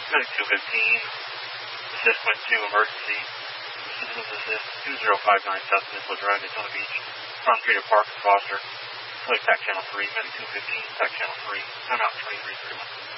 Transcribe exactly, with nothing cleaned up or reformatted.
Medic two fifteen, assist went to emergency. Citizens assist two zero five nine South Peninsula Drive, Daytona Beach. From Freedom Park and Foster. Select T A C channel three, Medic two fifteen, T A C channel three. Time out twenty-three thirty-one.